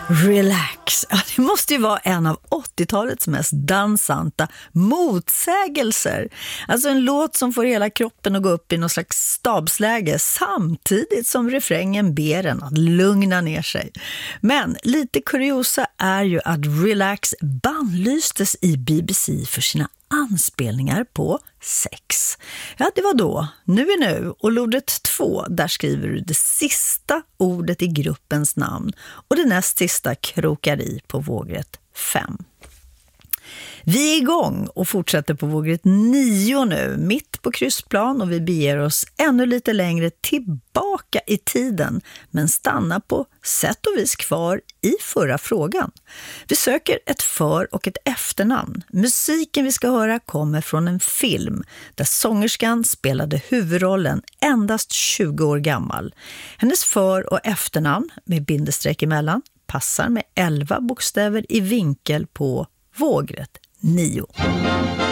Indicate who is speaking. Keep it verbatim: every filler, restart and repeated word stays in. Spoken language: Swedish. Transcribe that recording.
Speaker 1: Relax. Ja, det måste ju vara en av åttiotalets mest dansanta motsägelser. Alltså en låt som får hela kroppen att gå upp i någon slags stabsläge samtidigt som refrängen ber en att lugna ner sig. Men lite kuriosa är ju att Relax bannlystes i B B C för sina anspelningar på sex. Ja, det var då. Nu är nu. Och lodret två, där skriver du det sista ordet i gruppens namn och det näst sista krokar i på vågrätt fem. Vi är igång och fortsätter på vågrätt nio nu, mitt på kryssplan, och vi beger oss ännu lite längre tillbaka i tiden, men stannar på sätt och vis kvar i förra frågan. Vi söker ett för- och ett efternamn. Musiken vi ska höra kommer från en film där sångerskan spelade huvudrollen endast tjugo år gammal. Hennes för- och efternamn med bindestreck emellan passar med elva bokstäver i vinkel på vågrätt nio.